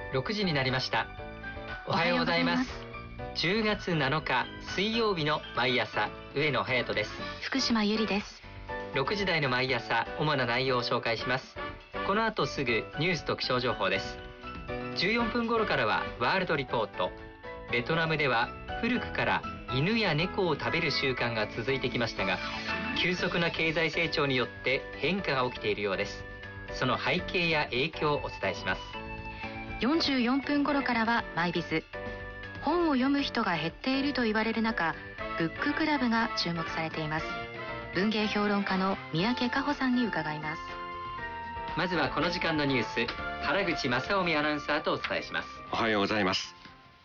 6時になりました。おはようございます。10月7日水曜日の毎朝、上野隼人です。 福島ゆりです。 6時台の毎朝、主な内容を紹介します。この後すぐニュースと気象情報です。14分頃からはワールドリポート。ベトナムでは古くから犬や猫を食べる習慣が続いてきましたが、急速な経済成長によって変化が起きているようです。その背景や影響をお伝えします。 44分頃からはマイビズ。本を読む人が減っていると言われる中、ブッククラブが注目されています。文芸評論家の三宅佳穂さんに伺います。 まずはこの時間のニュース、原口正臣アナウンサーとお伝えします。 おはようございます。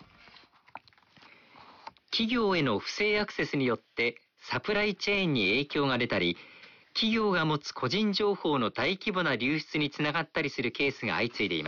企業への不正アクセスによってサプライチェーンに影響が出たり、企業が持つ個人情報の大規模な流出につながったりするケースが相次いでいます。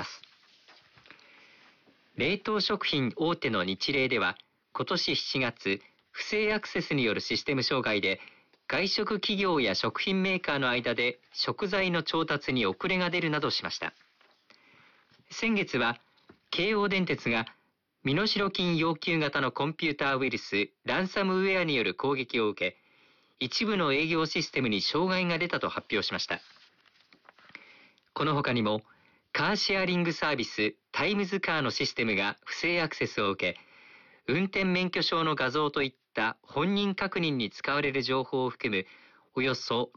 冷凍食品大手の日例では、今年7月、不正アクセスによるシステム障害で、外食企業や食品メーカーの間で食材の調達に遅れが出るなどしました。先月は、京王電鉄が身代金要求型のコンピューターウイルスランサムウェアによる攻撃を受け、一部の営業システムに障害が出たと発表しました。この他にも、カーシェアリングサービスタイムズカーのシステムが不正アクセスを受け、運転免許証の画像といった本人確認に使われる情報を含むおよそ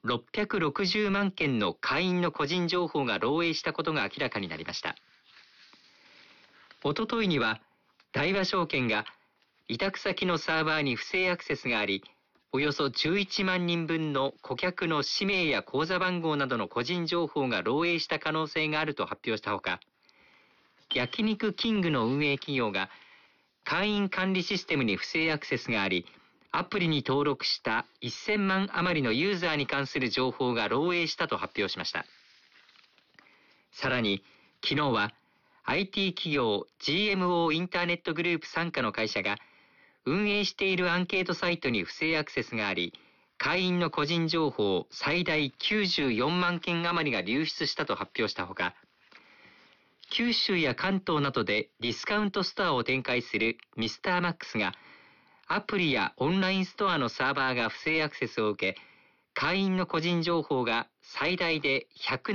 660万件の会員の個人情報が漏洩したことが明らかになりました。おとといには大和証券が委託先のサーバーに不正アクセスがあり、およそ11万人分の顧客の氏名や口座番号などの個人情報が漏洩した可能性があると発表したほか、焼肉キングの運営企業が会員管理システムに不正アクセスがあり、アプリに登録した1000万余りのユーザーに関する情報が漏洩したと発表しました。さらに、昨日は IT 企業 GMO インターネットグループ傘下の会社が運営しているアンケートサイトに不正アクセスがあり、会員の個人情報最大94万件余りが流出したと発表したほか、九州や関東などでディスカウントストアを展開するミスターマックスが、アプリやオンラインストアのサーバーが不正アクセスを受け、会員の個人情報が最大で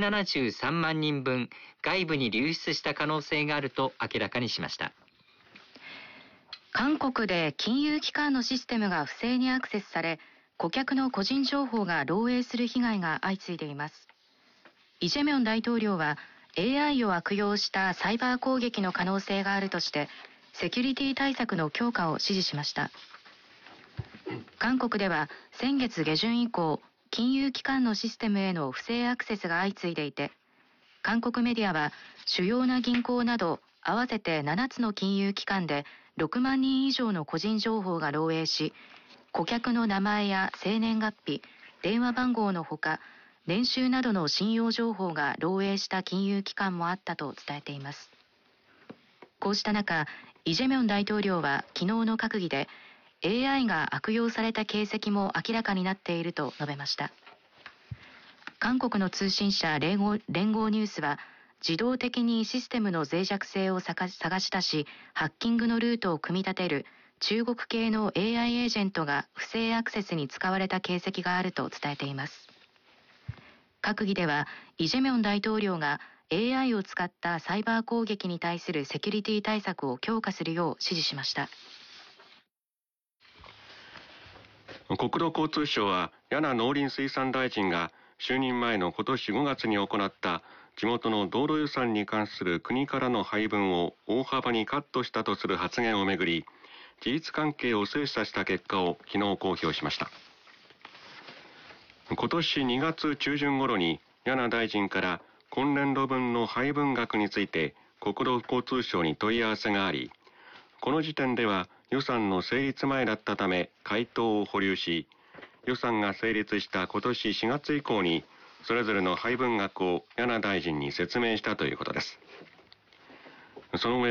173万人分外部に流出した可能性があると明らかにしました。 韓国で金融機関のシステムが不正にアクセスされ、顧客の個人情報が漏洩する被害が相次いでいます。イ・ジェミョン大統領は、AI を悪用したサイバー攻撃の可能性があるとして、セキュリティ対策の強化を指示しました。韓国では先月下旬以降、金融機関のシステムへの不正アクセスが相次いでいて、韓国メディアは主要な銀行など合わせて7つの金融機関で6万人以上の個人情報が漏洩し、顧客の名前や生年月日、電話番号のほか、年収などの信用情報が漏洩した金融機関もあったと伝えています。こうした中、イ・ジェミョン大統領は昨日の閣議で AI が悪用された形跡も明らかになっていると述べました。韓国の通信社連合ニュースは、自動的にシステムの脆弱性を探し出し、ハッキングのルートを組み立てる中国系の AI エージェントが不正アクセスに使われた形跡があると伝えています。閣議では、イ・ジェミョン大統領が AI を使ったサイバー攻撃に対するセキュリティ対策を強化するよう指示しました。 国土交通省は柳農林水産大臣が就任前の今年5月に行った地元の道路予算に関する国からの配分を大幅にカットしたとする発言をめぐり、事実関係を精査した結果を昨日公表しました。今年2月中旬頃に柳大臣から今年度分の配分額について国土交通省に問い合わせがあり、この時点では予算の成立前だったため回答を保留し、予算が成立した今年4月以降にそれぞれの配分額を柳大臣に説明したということです。その上